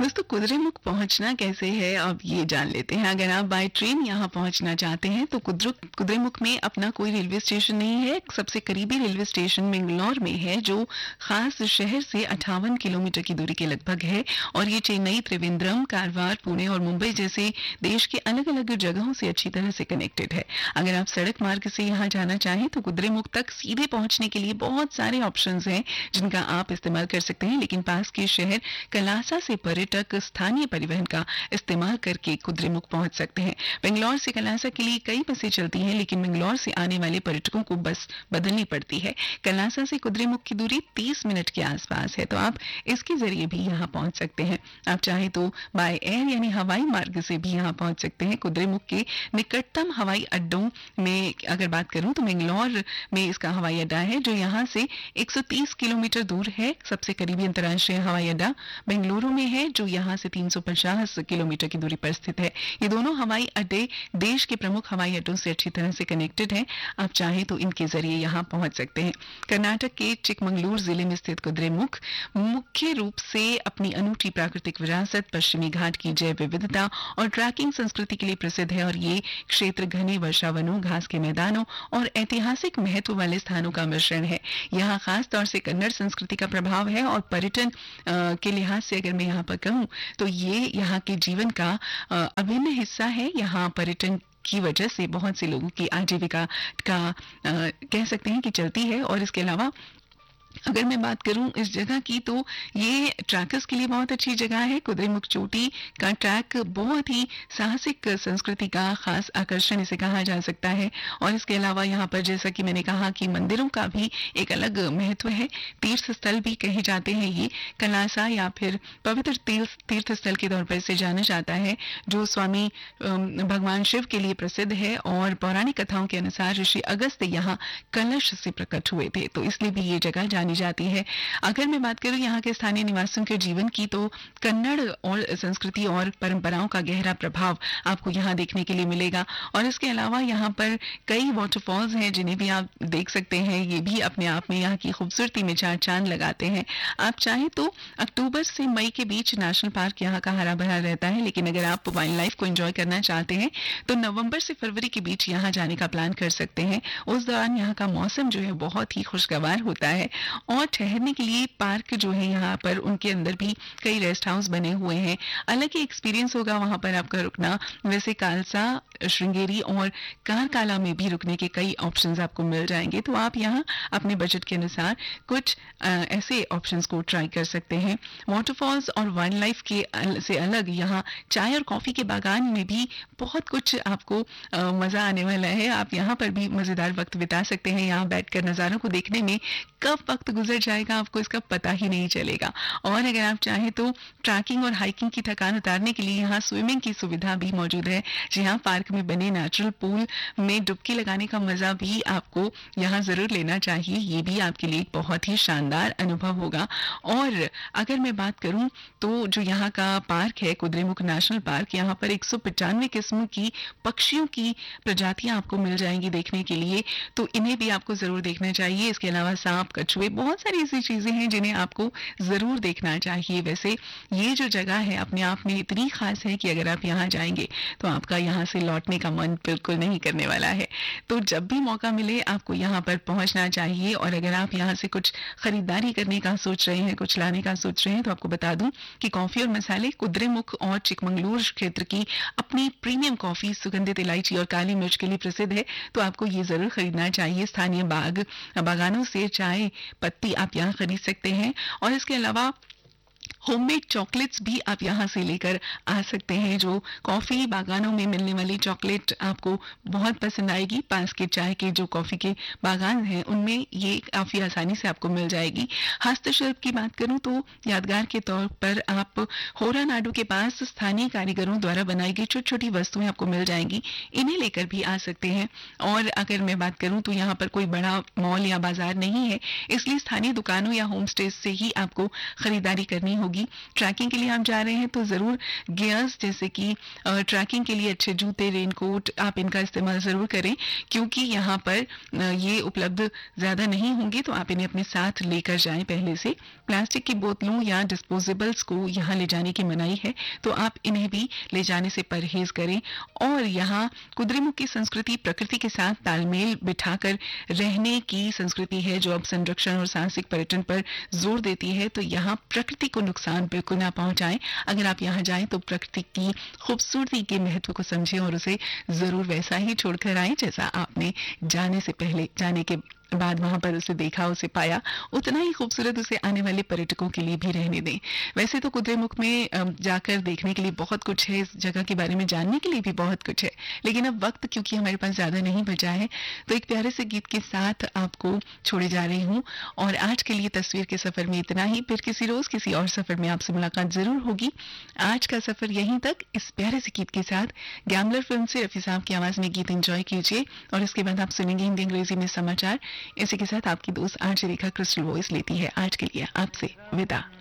दोस्तों कुद्रेमुख पहुंचना कैसे है अब ये जान लेते हैं। अगर आप बाय ट्रेन यहाँ पहुंचना चाहते हैं तो कुद्रेमुख में अपना कोई रेलवे स्टेशन नहीं है। सबसे करीबी रेलवे स्टेशन मैंगलोर में है, जो खास शहर से 58 किलोमीटर की दूरी के लगभग है और ये चेन्नई, त्रिवेंद्रम, कारवार, पुणे और मुंबई जैसे देश के अलग अलग जगहों से अच्छी तरह से कनेक्टेड है। अगर आप सड़क मार्ग से यहाँ जाना चाहें तो कुद्रेमुख तक सीधे पहुंचने के लिए बहुत सारे ऑप्शंस हैं जिनका आप इस्तेमाल कर सकते हैं, लेकिन पास के शहर कलासा से पर्यटक स्थानीय परिवहन का इस्तेमाल करके कुद्रेमुख पहुंच सकते हैं। बेंगलोर से कलासा के लिए कई बसें चलती हैं, लेकिन बेंगलोर से आने वाले पर्यटकों को बस बदलनी पड़ती है। कलासा से कुद्रेमुख की दूरी 30 मिनट के आसपास है, तो आप इसके जरिए भी यहाँ पहुंच सकते हैं। आप चाहे तो बाय एयर यानी हवाई मार्ग से भी यहाँ पहुंच सकते हैं। कुद्रेमुख के निकटतम हवाई अड्डों में अगर बात करूं तो बेंगलोर में इसका हवाई अड्डा है, जो यहाँ से 130 किलोमीटर दूर है। सबसे करीबी अंतर्राष्ट्रीय हवाई अड्डा बेंगलुरु में है, जो यहाँ से 350 किलोमीटर की दूरी पर स्थित है। ये दोनों हवाई अड्डे देश के प्रमुख हवाई अड्डों से अच्छी तरह से कनेक्टेड हैं। आप चाहें तो इनके जरिए यहाँ पहुंच सकते हैं। कर्नाटक के चिकमंगलूर जिले में स्थित कुद्रेमुख मुख्य रूप से अपनी अनूठी प्राकृतिक विरासत, पश्चिमी घाट की जैव विविधता और ट्रैकिंग संस्कृति के लिए प्रसिद्ध है और ये क्षेत्र घने वर्षावनों, घास के मैदानों और ऐतिहासिक महत्व वाले स्थानों का मिश्रण है। यहाँ खास तौर से कन्नड़ संस्कृति का प्रभाव है और पर्यटन के लिहाज से अगर मैं यहाँ पर कहूँ तो ये यहाँ के जीवन का अभिन्न हिस्सा है। यहाँ पर्यटन की वजह से बहुत से लोगों की आजीविका का कह सकते हैं कि चलती है। और इसके अलावा अगर मैं बात करूं इस जगह की तो ये ट्रैकर्स के लिए बहुत अच्छी जगह है। कुद्रेमुख चोटी का ट्रैक बहुत ही साहसिक संस्कृति का खास आकर्षण इसे कहा जा सकता है। और इसके अलावा यहाँ पर जैसा कि मैंने कहा कि मंदिरों का भी एक अलग महत्व है। तीर्थ स्थल भी कहे जाते हैं ये। कलासा या फिर पवित्र तीर्थ स्थल के तौर पर इसे जाना जाता है, जो स्वामी भगवान शिव के लिए प्रसिद्ध है। और पौराणिक कथाओं के अनुसार ऋषि अगस्त्य यहाँ कलश से प्रकट हुए थे, तो इसलिए भी ये जगह जानी जाती है। अगर मैं बात करूं यहाँ के स्थानीय निवासियों के जीवन की तो कन्नड़ और संस्कृति और परंपराओं का गहरा प्रभाव आपको यहाँ देखने के लिए मिलेगा। और इसके अलावा यहाँ पर कई वाटरफॉल्स हैं जिन्हें भी आप देख सकते हैं। ये भी अपने आप में यहाँ की खूबसूरती में चार चांद लगाते हैं। आप चाहें तो अक्टूबर से मई के बीच नेशनल पार्क यहाँ का हरा भरा रहता है, लेकिन अगर आप वाइल्ड लाइफ को एंजॉय करना चाहते हैं तो नवंबर से फरवरी के बीच यहाँ जाने का प्लान कर सकते हैं। उस दौरान यहाँ का मौसम जो है बहुत ही खुशगवार होता है और ठहरने के लिए पार्क जो है यहाँ पर उनके अंदर भी कई रेस्ट हाउस बने हुए हैं। अलग ही एक्सपीरियंस होगा वहां पर आपका रुकना। वैसे कालसा, श्रृंगेरी और कारकाला में भी रुकने के कई ऑप्शंस आपको मिल जाएंगे, तो आप यहाँ अपने बजट के अनुसार कुछ ऐसे ऑप्शंस को ट्राई कर सकते हैं। वाटरफॉल्स और वाइल्ड लाइफ के से अलग यहाँ चाय और कॉफी के बागान में भी बहुत कुछ आपको मजा आने वाला है। आप यहाँ पर भी मजेदार वक्त बिता सकते हैं। यहाँ बैठकर नज़ारों को देखने में कब वक्त गुजर जाएगा आपको इसका पता ही नहीं चलेगा। और अगर आप चाहें तो ट्रैकिंग और हाइकिंग की थकान उतारने के लिए यहाँ स्विमिंग की सुविधा भी मौजूद है। जी हाँ, पार्क में बने नेचुरल पूल में डुबकी लगाने का मजा भी आपको यहाँ जरूर लेना चाहिए। ये भी आपके लिए बहुत ही शानदार अनुभव होगा। और अगर मैं बात करूं तो जो यहाँ का पार्क है कुद्रेमुख नेशनल पार्क, यहाँ पर 195 किस्म की पक्षियों की प्रजातियां आपको मिल जाएंगी देखने के लिए, तो इन्हें भी आपको जरूर देखना चाहिए। इसके अलावा सांप, कछुए, बहुत सारी ऐसी चीजें हैं जिन्हें आपको जरूर देखना चाहिए। वैसे ये जो जगह है अपने आप में इतनी खास है कि अगर आप यहाँ जाएंगे तो आपका यहाँ से लौटने का मन बिल्कुल नहीं करने वाला है। तो जब भी मौका मिले आपको यहाँ पर पहुंचना चाहिए। और अगर आप यहाँ से कुछ खरीदारी करने का सोच रहे हैं, कुछ लाने का सोच रहे हैं, तो आपको बता दूं कि कॉफी और मसाले कुद्रेमुख और चिकमंगलूर क्षेत्र की अपनी प्रीमियम कॉफी, सुगंधित इलायची और काली मिर्च के लिए प्रसिद्ध है, तो आपको ये जरूर खरीदना चाहिए। स्थानीय बागानों से चाय पत्ती आप यहाँ खरीद सकते हैं। और इसके अलावा होममेड चॉकलेट्स भी आप यहाँ से लेकर आ सकते हैं। जो कॉफी बागानों में मिलने वाली चॉकलेट आपको बहुत पसंद आएगी। पास के चाय के जो कॉफी के बागान हैं उनमें ये काफी आसानी से आपको मिल जाएगी। हस्तशिल्प की बात करूं तो यादगार के तौर पर आप होरा नाडू के पास स्थानीय कारीगरों द्वारा बनाई गई छोटी छोटी वस्तुएं आपको मिल जाएंगी, इन्हें लेकर भी आ सकते हैं। और अगर मैं बात करूं तो यहाँ पर कोई बड़ा मॉल या बाजार नहीं है, इसलिए स्थानीय दुकानों या होम स्टे से ही आपको खरीदारी करनी होगी। होगी। ट्रैकिंग के लिए आप जा रहे हैं तो ज़रूर गियर्स जैसे कि ट्रैकिंग के लिए अच्छे जूते, रेनकोट आप इनका इस्तेमाल ज़रूर करें, क्योंकि यहाँ पर ये उपलब्ध ज़्यादा नहीं होंगे, तो आप इन्हें अपने साथ लेकर जाएं पहले से। प्लास्टिक की बोतलों या डिस्पोजेबल्स को यहाँ ले जाने की मनाही है, तो आप इन्हें भी ले जाने से परहेज करें। और यहाँ कुद्रेमुख की संस्कृति प्रकृति के साथ तालमेल बिठाकर रहने की संस्कृति है, जो अब संरक्षण और साहसिक पर्यटन पर जोर देती है। तो यहाँ प्रकृति को नुकसान बिल्कुल ना पहुंचाएं। अगर आप यहाँ जाएं तो प्रकृति की खूबसूरती के महत्व को समझें और उसे जरूर वैसा ही छोड़कर आएं जैसा आपने जाने के बाद वहां पर उसे देखा, उसे पाया, उतना ही खूबसूरत उसे आने वाले पर्यटकों के लिए भी रहने दें। वैसे तो कुद्रेमुख में जाकर देखने के लिए बहुत कुछ है, इस जगह के बारे में जानने के लिए भी बहुत कुछ है, लेकिन अब वक्त क्योंकि हमारे पास ज्यादा नहीं बचा है, तो एक प्यारे से गीत के साथ आपको छोड़े जा रही हूँ। और आज के लिए तस्वीर के सफर में इतना ही, फिर किसी रोज किसी और सफर में आपसे मुलाकात जरूर होगी। आज का सफर यहीं तक। इस प्यारे से गीत के साथ गैम्बलर फिल्म से रफी साहब की आवाज में गीत एंजॉय कीजिए, और इसके बाद आप सुनेंगे हिंदी अंग्रेजी में समाचार। इसी के साथ आपकी दोस्त आरजे रेखा क्रिस्टल वॉइस लेती है आज के लिए आपसे विदा।